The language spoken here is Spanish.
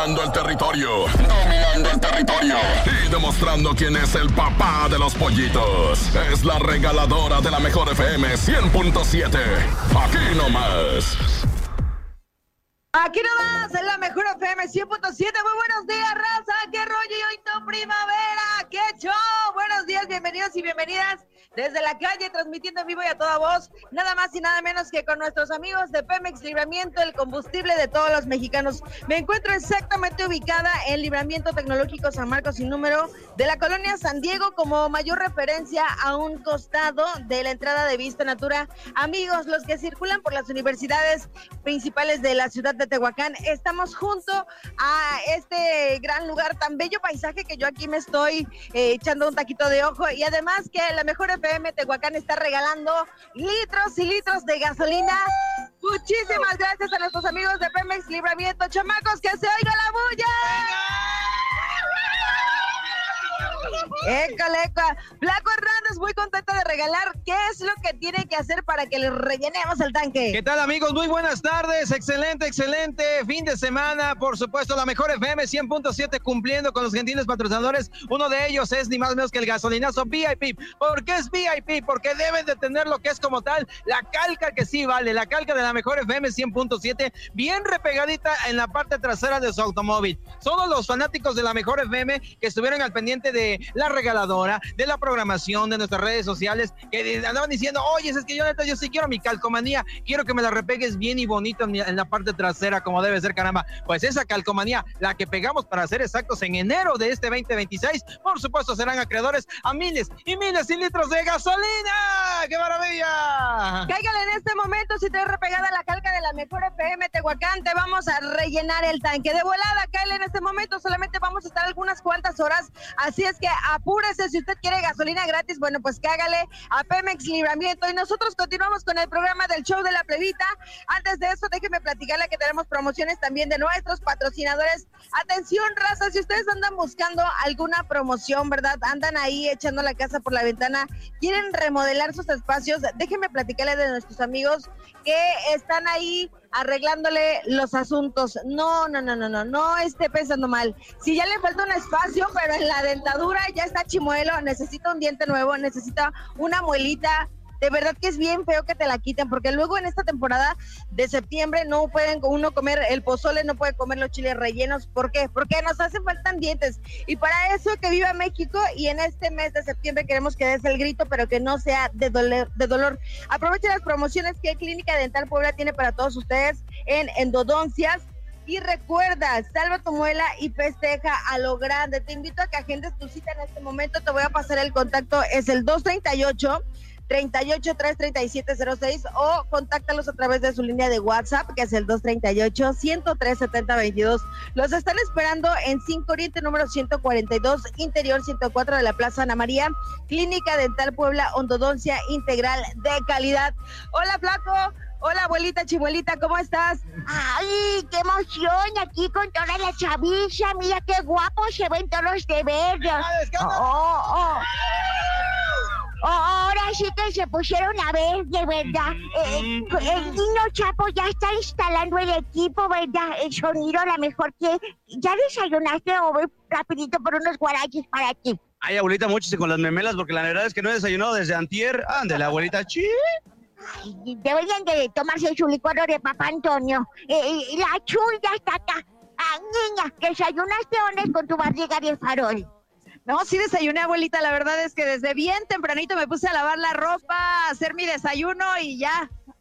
dominando el territorio. Dominando el territorio. Y demostrando quién es el papá de los pollitos. Es la regaladora de la Mejor FM 100.7. Aquí nomás. Aquí nomás, en la Mejor FM 100.7. Muy buenos días, raza. ¿Qué rollo? Y hoy tu primavera. ¡Qué show! Buenos días, bienvenidos y bienvenidas desde la calle, transmitiendo en vivo y a toda voz. Nada más y nada menos que con nuestros amigos de Pemex Libramiento, el combustible de todos los mexicanos. Me encuentro exactamente ubicada en Libramiento Tecnológico San Marcos sin número de la colonia San Diego, como mayor referencia a un costado de la entrada de Vista Natura. Amigos, los que circulan por las universidades principales de la ciudad de Tehuacán, estamos junto a este gran lugar, tan bello paisaje que yo aquí me estoy echando un taquito de ojo, y además que la Mejor FM Tehuacán está regalando litros y litros de gasolina. Muchísimas gracias a nuestros amigos de Pemex Libramiento. Chamacos, que se oiga la bulla. Écale. Flaco Hernández, muy contenta de regalar. ¿Qué es lo que tiene que hacer para que le rellenemos el tanque? ¿Qué tal, amigos? Muy buenas tardes. Excelente fin de semana. Por supuesto, la Mejor FM 100.7 cumpliendo con los gentiles patrocinadores. Uno de ellos es ni más menos que el gasolinazo VIP. ¿Por qué es VIP? Porque deben de tener lo que es como tal la calca, que sí vale, la calca de la Mejor FM 100.7, bien repegadita en la parte trasera de su automóvil. Solo los fanáticos de la Mejor FM que estuvieron al pendiente de la regaladora, de la programación, de nuestras redes sociales, que andaban diciendo, oye, es que yo sí quiero mi calcomanía, quiero que me la repegues bien y bonito en la parte trasera, como debe ser, caramba. Pues esa calcomanía, la que pegamos, para ser exactos, en enero de este 2026, por supuesto serán acreedores a miles y miles y litros de gasolina. ¡Qué maravilla! Cáigale en este momento, si traes repegada la calca de la Mejor FM Tehuacán, te vamos a rellenar el tanque de volada. Cáigale en este momento, solamente vamos a estar algunas cuantas horas, así es que apúrese. Si usted quiere gasolina gratis, bueno, pues cágale a Pemex Libramiento. Y nosotros continuamos con el programa del show de la plebita. Antes de eso, déjeme platicarle que tenemos promociones también de nuestros patrocinadores. Atención, raza, si ustedes andan buscando alguna promoción, ¿verdad? Andan ahí echando la casa por la ventana, quieren remodelar sus espacios, déjenme platicarle de nuestros amigos que están ahí arreglándole los asuntos. No esté pensando mal. Si ya le falta un espacio, pero en la dentadura ya está chimuelo, necesita un diente nuevo, necesita una muelita, de verdad que es bien feo que te la quiten, porque luego en esta temporada de septiembre no pueden uno comer el pozole, no puede comer los chiles rellenos. ¿Por qué? Porque nos hacen falta dientes. Y para eso, que viva México, y en este mes de septiembre queremos que des el grito, pero que no sea de dolor. Aprovechen las promociones que Clínica Dental Puebla tiene para todos ustedes en endodoncias. Y recuerda, salva tu muela y festeja a lo grande. Te invito a que agendes tu cita en este momento. Te voy a pasar el contacto, es el 238-33706, o contáctalos a través de su línea de WhatsApp, que es el 238-103-7022. Los están esperando en 5 Oriente, número 142, Interior 104 de la Plaza Ana María. Clínica Dental Puebla, Ondodoncia Integral de calidad. Hola, Flaco. Hola, abuelita Chimuelita, ¿cómo estás? ¡Ay, qué emoción! Aquí con toda la chaviza, mira qué guapos se ven todos de verde. Ahora sí que se pusieron a ver, de verdad. El Dino Chapo ya está instalando el equipo, ¿verdad? El sonido, la mejor que... ¿Ya desayunaste o voy rapidito por unos guaraches para ti? Ay, abuelita, mochese con las memelas, porque la verdad es que no he desayunado desde antier. Ándale, abuelita, Ay, deberían de tomarse su licuado de Papá Antonio. La Chul ya está acá. Ah, niña, ¿desayunaste o no con tu barriga de farol? No, sí desayuné, abuelita. La verdad es que desde bien tempranito me puse a lavar la ropa, a hacer mi desayuno y ya,